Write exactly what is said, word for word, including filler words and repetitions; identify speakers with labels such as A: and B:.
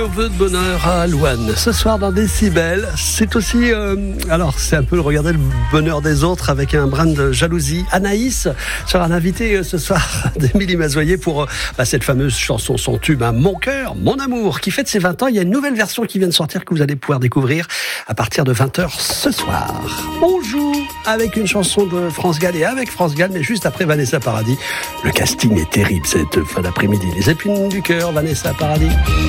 A: vos vœux de bonheur à Louane. Ce soir dans Décibel, c'est aussi, euh, alors c'est un peu regarder le bonheur des autres avec un brin de jalousie. Anaïs sera l'invitée ce soir d'Émilie Mazoyer pour euh, bah, cette fameuse chanson, son tube, hein, Mon cœur, mon amour, qui fête ses vingt ans. Il y a une nouvelle version qui vient de sortir que vous allez pouvoir découvrir à partir de vingt heures ce soir. On joue avec une chanson de France Gall et avec France Gall, mais juste après Vanessa Paradis. Le casting est terrible cette fin d'après-midi. Les épines du cœur, Vanessa Paradis.